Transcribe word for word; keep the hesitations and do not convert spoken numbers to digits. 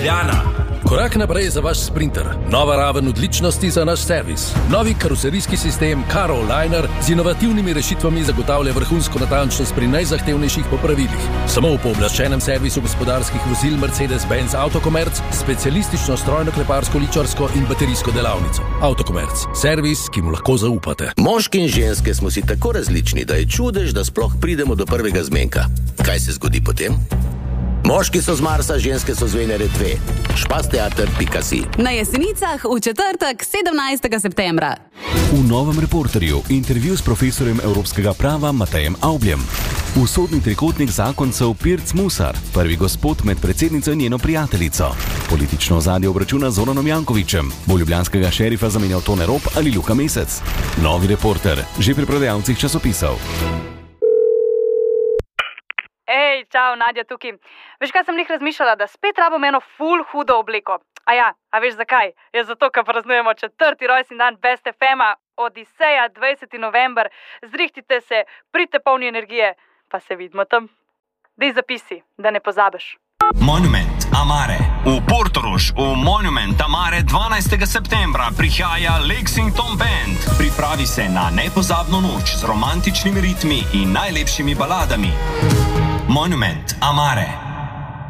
Ljubljana. Korak naprej za vaš Sprinter. Nova raven odličnosti za naš servis. Novi karoserijski sistem Caro Liner z inovativnimi rešitvami zagotavlja vrhunsko natančnost pri najzahtevnejših popravilih. Samo v pooblaščenem servisu gospodarskih vozil Mercedes-Benz Autokomerc, specialistično strojno kleparsko, ličarsko in baterijsko delavnico. Autokomerc. Servis, ki mu lahko zaupate. Moški in ženske smo si tako različni, da je čudež, da sploh pridemo do prvega zmenka. Kaj se zgodi potem? Moški so z Marsa, ženske so z Venere dve. špasteater pika si. Na Jesenicah v četrtek, sedemnajstega septembra. V Novem Reporterju intervju s profesorjem evropskega prava Matejem Avbljem. Usodni trikotnik zakoncev Pirc Musar, prvi gospod med predsednico in njeno prijateljico. Politično ozadje obračuna z Zoranom Jankovićem. Bo ljubljanskega šerifa zamenjal Tone Rop ali Luka Mesec? Novi Reporter, že pri prodajalcih časopisov. Ej, čau, Nadja tukaj. Veš, kaj sem njih razmišljala, da spet rabim eno ful hudo obliko. A ja, a veš zakaj? Je zato, ker praznujemo četrti rojstni dan Best ef ema, Odiseja, dvajseti november. Zrihtite se, pridite polni energije, pa se vidimo tam. Dej zapisi, da ne pozabiš. Monument Amare. V Portorož, v Monument Amare dvanajstega septembra prihaja Lexington Band. Pripravi se na nepozabno noč z romantičnimi ritmi in najlepšimi baladami. Monument Amare.